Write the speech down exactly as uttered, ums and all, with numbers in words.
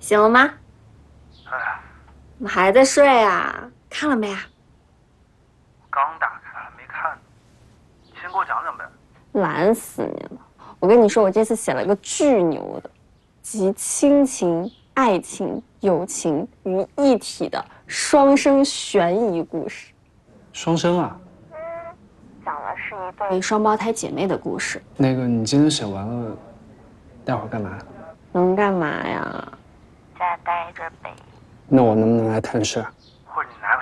醒了吗？ 哎， 怎么还在睡啊？看了没啊？ 刚打开还没看呢，你先给我讲讲呗。 懒死你了！我跟你说，我这次写了个巨牛的，集亲情、爱情、友情于一体的双生悬疑故事。 双生啊？ 讲的是一对双胞胎姐妹的故事。 那个，你今天写完了，待会儿干嘛？ 能干嘛呀？在待着呗。 那我能不能来探视？ 或者你拿个